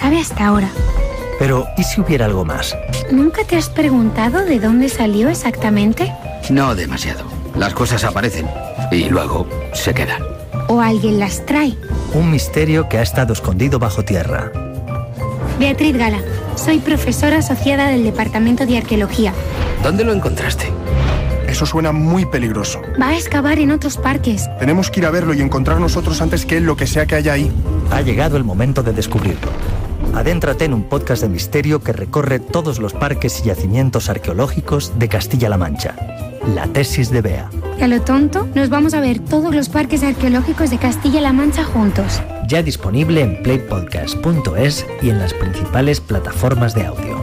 sabe hasta ahora. Pero, ¿y si hubiera algo más? ¿Nunca te has preguntado de dónde salió exactamente? No demasiado. Las cosas aparecen y luego se quedan. ¿O alguien las trae? Un misterio que ha estado escondido bajo tierra. Beatriz Gala, soy profesora asociada del Departamento de Arqueología. ¿Dónde lo encontraste? Eso suena muy peligroso. Va a excavar en otros parques. Tenemos que ir a verlo y encontrar nosotros antes que él lo que sea que haya ahí. Ha llegado el momento de descubrirlo. Adéntrate en un podcast de misterio que recorre todos los parques y yacimientos arqueológicos de Castilla-La Mancha. La tesis de Bea. Y a lo tonto, nos vamos a ver todos los parques arqueológicos de Castilla-La Mancha juntos. Ya disponible en playpodcast.es y en las principales plataformas de audio.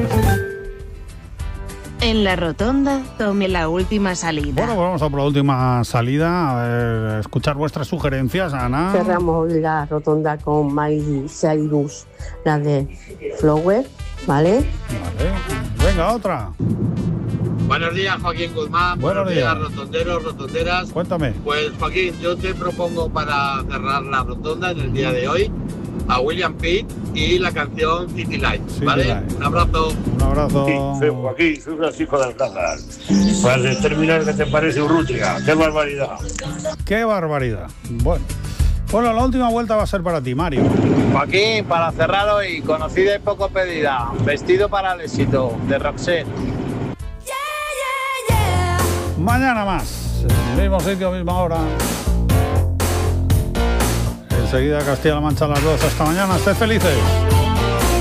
En la rotonda, tome la última salida. Bueno, pues vamos a por la última salida. A ver, escuchar vuestras sugerencias, Ana. Cerramos la rotonda con Miley Cyrus, la de Flower, ¿vale? Vale. Venga, otra. Buenos días, Joaquín Guzmán. Buenos días, rotonderos, rotonderas. Cuéntame. Pues, Joaquín, yo te propongo para cerrar la rotonda en el día de hoy a William Pitt y la canción City Lights, ¿vale? Light. Un abrazo. Un abrazo. Sí, soy Joaquín, soy Francisco de Alcázar. Para determinar qué te parece Urrutia. ¡Qué barbaridad! ¡Qué barbaridad! Bueno, la última vuelta va a ser para ti, Mario. Joaquín, para cerrar hoy, conocida y poco pedida, Vestido para el éxito, de Roxette. Mañana más, mismo sitio, misma hora. Enseguida Castilla-La Mancha a las 2. Hasta mañana, sed felices.